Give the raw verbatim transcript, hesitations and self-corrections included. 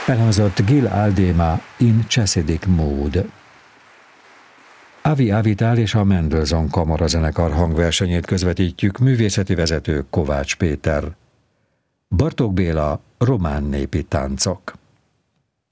elhangzott Gil Aldema in Chassidic Mood. Avi Avital és a Mendelssohn Kamarazenekar hangversenyét közvetítjük, művészeti vezető Kovács Péter. Bartók Béla, román népi táncok.